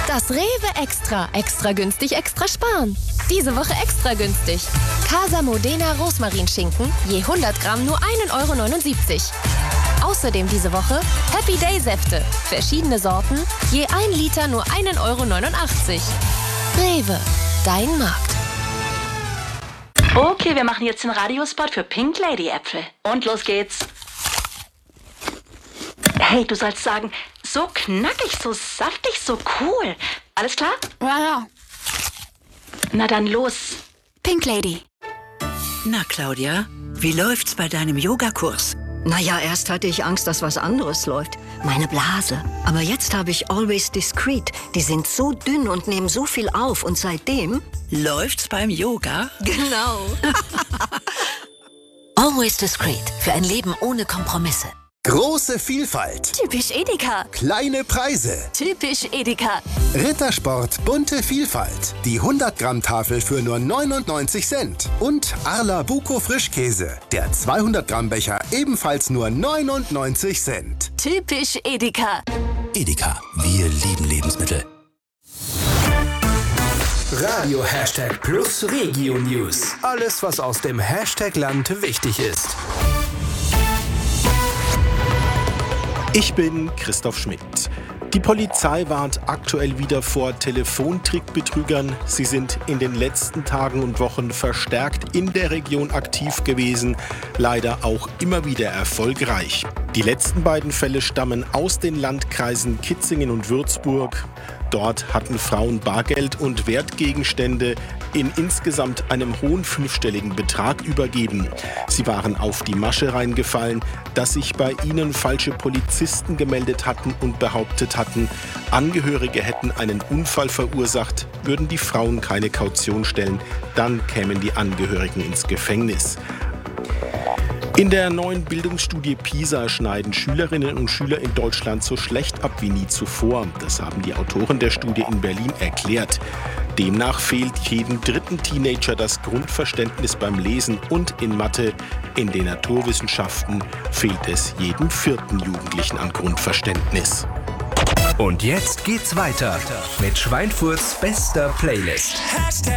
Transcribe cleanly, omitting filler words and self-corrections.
Das Rewe Extra. Extra günstig, extra sparen. Diese Woche extra günstig. Casa Modena Rosmarinschinken, je 100 Gramm nur 1,79 €. Außerdem diese Woche Happy Day Säfte. Verschiedene Sorten, je 1 Liter nur 1,89 €. Rewe, dein Markt. Okay, wir machen jetzt den Radiospot für Pink Lady Äpfel. Und los geht's. Hey, du sollst sagen, so knackig, so saftig, so cool. Alles klar? Ja. Na dann los. Pink Lady. Na, Claudia, wie läuft's bei deinem Yogakurs? Naja, erst hatte ich Angst, dass was anderes läuft. Meine Blase. Aber jetzt habe ich Always Discreet. Die sind so dünn und nehmen so viel auf. Und seitdem... Läuft's beim Yoga? Genau. Always Discreet. Für ein Leben ohne Kompromisse. Große Vielfalt. Typisch Edeka. Kleine Preise. Typisch Edeka. Rittersport bunte Vielfalt. Die 100-Gramm-Tafel für nur 99 Cent. Und Arla Buko Frischkäse. Der 200-Gramm-Becher ebenfalls nur 99 Cent. Typisch Edeka. Edeka, wir lieben Lebensmittel. Radio #Plus Regio News. Alles, was aus dem Hashtag-Land wichtig ist. Ich bin Christoph Schmidt. Die Polizei warnt aktuell wieder vor Telefontrickbetrügern. Sie sind in den letzten Tagen und Wochen verstärkt in der Region aktiv gewesen, leider auch immer wieder erfolgreich. Die letzten beiden Fälle stammen aus den Landkreisen Kitzingen und Würzburg. Dort hatten Frauen Bargeld und Wertgegenstände in insgesamt einem hohen fünfstelligen Betrag übergeben. Sie waren auf die Masche reingefallen, dass sich bei ihnen falsche Polizisten gemeldet hatten und behauptet hatten, Angehörige hätten einen Unfall verursacht, würden die Frauen keine Kaution stellen, dann kämen die Angehörigen ins Gefängnis. In der neuen Bildungsstudie PISA schneiden Schülerinnen und Schüler in Deutschland so schlecht ab wie nie zuvor. Das haben die Autoren der Studie in Berlin erklärt. Demnach fehlt jedem dritten Teenager das Grundverständnis beim Lesen und in Mathe. In den Naturwissenschaften fehlt es jedem vierten Jugendlichen an Grundverständnis. Und jetzt geht's weiter mit Schweinfurts bester Playlist.